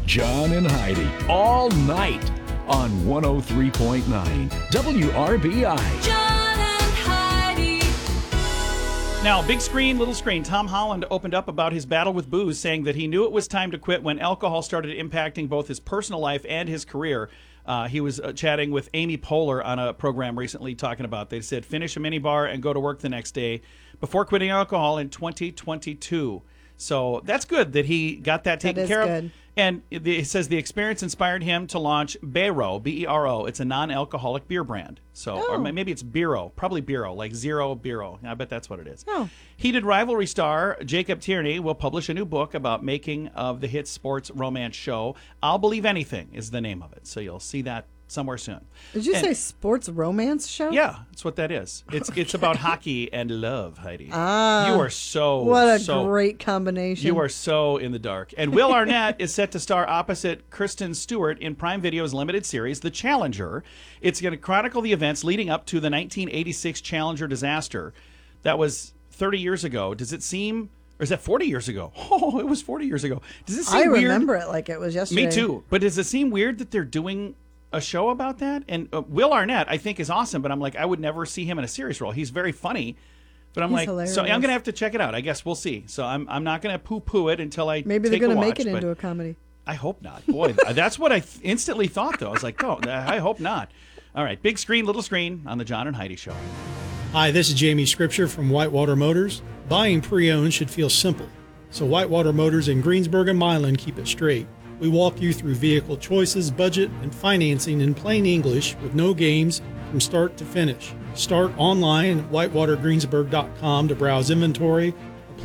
John and Heidi, all night on 103.9 WRBI. John and Heidi. Now, big screen, little screen. Tom Holland opened up about his battle with booze, saying that he knew it was time to quit when alcohol started impacting both his personal life and his career. He was chatting with Amy Poehler on a program recently talking about, they said, finish a minibar and go to work the next day before quitting alcohol in 2022. So that's good that he got that taken care of. And it says the experience inspired him to launch Bero, B-E-R-O. It's a non-alcoholic beer brand. So, or maybe it's Biro, probably Biro, like Zero Biro. I bet that's what it is. Oh. Heated rivalry star Jacob Tierney will publish a new book about making of the hit sports romance show. I'll Believe Anything is the name of it. So you'll see that somewhere soon. Did you say sports romance show? Yeah, that's what that is. It's about hockey and love, Heidi. Ah, you are so what a great combination. You are so in the dark. And Will Arnett is set to star opposite Kristen Stewart in Prime Video's limited series, The Challenger. It's going to chronicle the events leading up to the 1986 Challenger disaster. That was 30 years ago. Does it seem... Or is that 40 years ago? Oh, it was 40 years ago. Does it seem weird? I remember it like it was yesterday. Me too. But does it seem weird that they're doing a show about that? And Will Arnett, I think, is awesome, but I'm like, I would never see him in a serious role. He's very funny, but I'm like, hilarious. so I'm going to have to check it out. I guess we'll see. So I'm not going to poo-poo it until I Maybe they're going to make it into a comedy. I hope not. Boy, that's what I instantly thought, though. I was like, oh, I hope not. All right, big screen, little screen on the John and Heidi Show. Hi, this is Jamie Scripture from Whitewater Motors. Buying pre-owned should feel simple, so Whitewater Motors in Greensburg and Milan keep it straight. We walk you through vehicle choices, budget, and financing in plain English with no games from start to finish. Start online at whitewatergreensburg.com to browse inventory